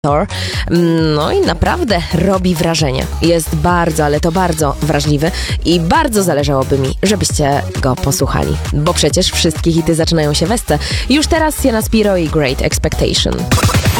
No i naprawdę robi wrażenie. Jest bardzo, ale to bardzo wrażliwy i bardzo zależałoby mi, żebyście go posłuchali. Bo przecież wszystkie hity zaczynają się w Esce. Już teraz Sienna Spiro i Great Expectation.